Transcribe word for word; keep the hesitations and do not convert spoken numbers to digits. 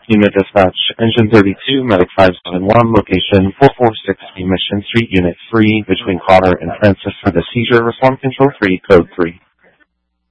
Unit Dispatch, Engine thirty-two, Medic five seven one, location four four six Mission Street, Unit three, between Cotter and Francis for the seizure. Respond Control three, Code three.